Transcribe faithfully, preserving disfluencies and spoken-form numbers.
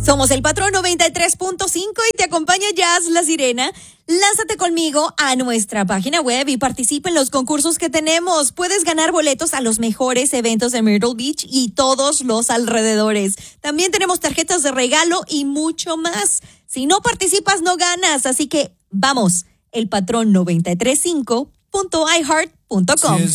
Somos el Patrón noventa y tres punto cinco y te acompaña Jazz La Sirena. Lánzate conmigo a nuestra página web y participa en los concursos que tenemos. Puedes ganar boletos a los mejores eventos de Myrtle Beach y todos los alrededores. También tenemos tarjetas de regalo y mucho más. Si no participas, no ganas. Así que vamos, el Patrón noventa y tres punto cinco punto i heart punto com.